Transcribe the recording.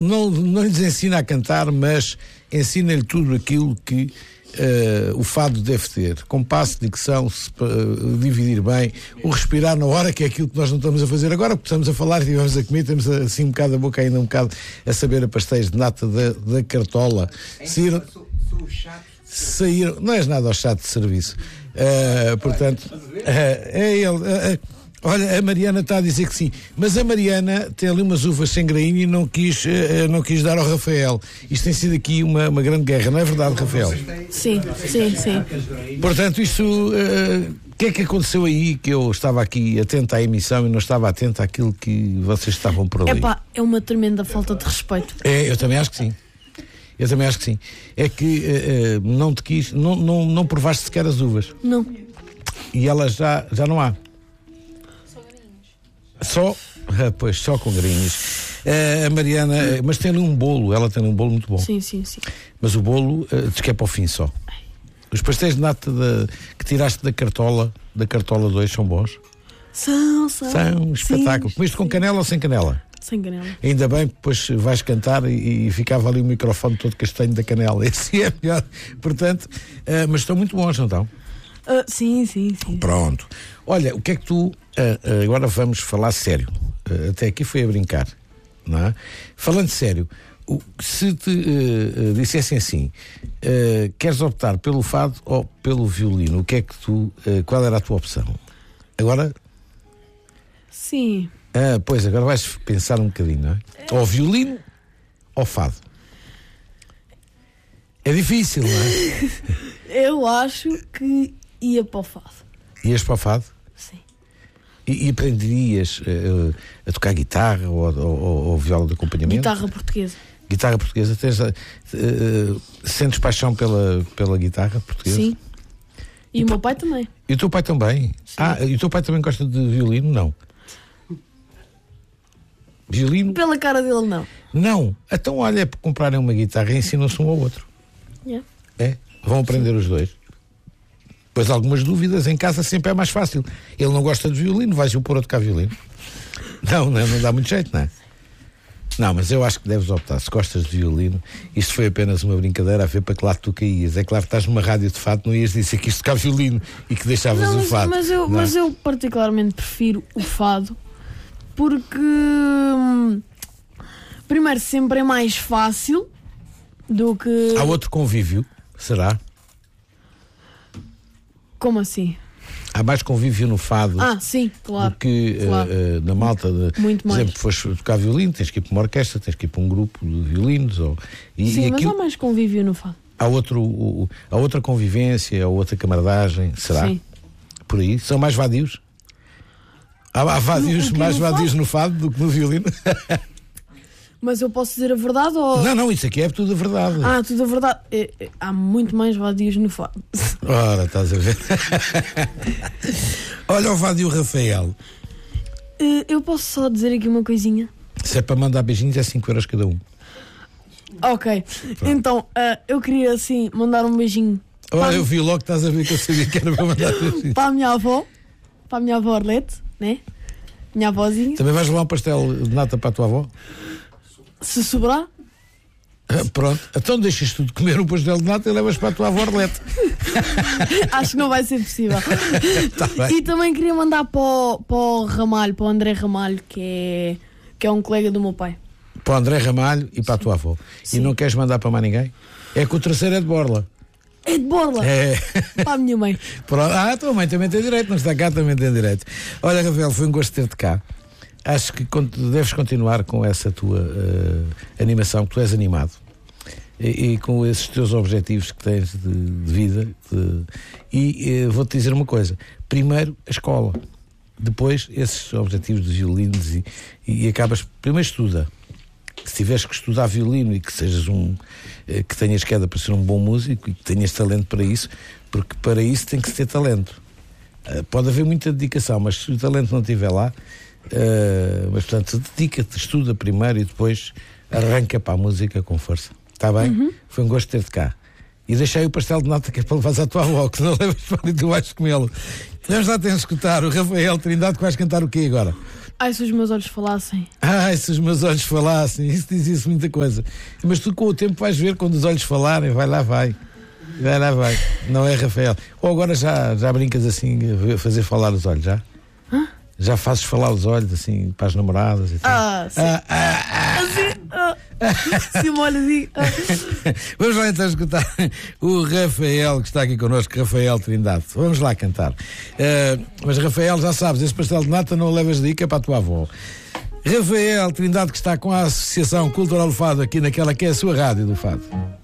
não lhes ensina a cantar, mas ensina-lhe tudo aquilo que o fado deve ter: compasso, dicção, dividir bem, o respirar na hora, que é aquilo que nós não estamos a fazer agora, porque estamos a falar e estivemos a comer, temos assim um bocado a boca ainda um bocado a saber a pastéis de nata da cartola. Saíram, não és nada ao chato de serviço, portanto, é ele. Olha, a Mariana está a dizer que sim, mas a Mariana tem ali umas uvas sem grainha e não quis dar ao Rafael. Isto tem sido aqui uma grande guerra, não é verdade, Rafael? Sim. Portanto, isto, o que é que aconteceu aí, que eu estava aqui atento à emissão e não estava atento àquilo que vocês estavam por ali? É uma tremenda falta de respeito. Eu também acho que sim. É que não te quis, não provaste sequer as uvas. Não. E elas já não há. Só com grainhas. A Mariana, mas tem ali um bolo, ela tem um bolo muito bom. Sim. Mas o bolo diz que é para o fim só. Os pastéis de nata que tiraste da Cartola 2 são bons? São um espetáculo. Sim, comeste com canela ou sem canela? Sem canela. Ainda bem, depois vais cantar e ficava ali o microfone todo castanho da canela. Esse é melhor. Portanto, mas estão muito bons, não estão? Sim. Pronto. Olha, o que é que tu... agora vamos falar sério. Até aqui foi a brincar, não é? Falando sério, se te dissessem assim, queres optar pelo fado ou pelo violino, o que é que qual era a tua opção? Agora? Sim. Pois, agora vais pensar um bocadinho, não é? Ou violino ou fado. É difícil, não é? Eu acho que ia para o fado. Ias para o fado? Sim. E aprenderias a tocar guitarra ou viola de acompanhamento? Guitarra portuguesa. Guitarra portuguesa. Sentes paixão pela guitarra portuguesa? Sim. E o meu pai também. E o teu pai também? Sim. E o teu pai também gosta de violino? Não. Violino? Pela cara dele, não. Não. Então, olha, é para comprarem uma guitarra e ensinam-se um ao outro. Yeah. Vão aprender os dois. Pois algumas dúvidas em casa sempre é mais fácil. Ele não gosta de violino, vais-o pôr a tocar violino. Não dá muito jeito, não é? Não, mas eu acho que deves optar. Se gostas de violino, isto foi apenas uma brincadeira a ver para que lado tu caías. É claro que estás numa rádio de fado, não ias dizer que isto tocar violino e que deixavas o fado. Mas eu particularmente prefiro o fado porque primeiro sempre é mais fácil do que... Há outro convívio, será? Como assim? Há mais convívio no fado. Sim, claro. Do que na malta. Muito mais. Por exemplo, foste tocar violino, tens que ir para uma orquestra, tens que ir para um grupo de violinos. Sim, mas há mais convívio no fado. Há outra convivência, há outra camaradagem, será? Sim. Por aí? São mais vadios? Há mais vadios no fado do que no violino? Mas eu posso dizer a verdade ou... Não, isso aqui é tudo a verdade. Tudo a verdade. Há muito mais vadios no fado. Ora, estás a ver? Olha o vadio Rafael. Eu posso só dizer aqui uma coisinha? Se é para mandar beijinhos é 5 euros cada um. Ok. Pronto. Então, eu queria assim mandar um beijinho. Olha, eu vi logo que estás a ver que eu sabia que era para mandar beijinhos. Para a minha avó Arlete, né? Minha avózinha. Também vais levar um pastel de nata para a tua avó? Se sobrar. Pronto, então deixas tu de comer um pastel de nata e levas para a tua avó Arlete. Acho que não vai ser possível. Tá bem. E também queria mandar para o Ramalho, para o André Ramalho, que é um colega do meu pai. Para o André Ramalho e para a tua avó. Sim. E não queres mandar para mais ninguém? É que o terceiro é de Borla. É de Borla? É. Para a minha mãe. A tua mãe também tem direito, não está cá, também tem direito. Olha, Rafael, foi um gosto ter-te cá. Acho que deves continuar com essa tua animação, que tu és animado, e com esses teus objetivos que tens de vida. Vou-te dizer uma coisa: primeiro a escola, depois esses objetivos de violinos e acabas. Primeiro estuda. Se tiveres que estudar violino e que sejas que tenhas queda para ser um bom músico e que tenhas talento para isso, porque para isso tem que se ter talento. Pode haver muita dedicação, mas se o talento não estiver lá, mas portanto dedica-te, estuda primeiro e depois arranca para a música com força. Está bem? Uhum. Foi um gosto ter-te cá. E deixei o pastel de nata que é para levares à tua avó, que não levas para ali, tu vais comê-lo. Vamos lá ter a escutar o Rafael Trindade, que vais cantar o quê agora? Ai, se os meus olhos falassem. Ai, se os meus olhos falassem, isso diz isso muita coisa. Mas tu com o tempo vais ver quando os olhos falarem, vai lá, vai. Vai lá, vai. Não é, Rafael? Ou agora já brincas assim, a fazer falar os olhos, já? Hã? Já fazes falar os olhos assim para as namoradas e tal? Sim. Sim, olha assim. Vamos lá então escutar o Rafael que está aqui connosco, Rafael Trindade. Vamos lá cantar. Mas Rafael, já sabes, esse pastel de nata não o levas de dica para a tua avó. Rafael Trindade, que está com a Associação Cultural do Fado aqui naquela que é a sua rádio do Fado.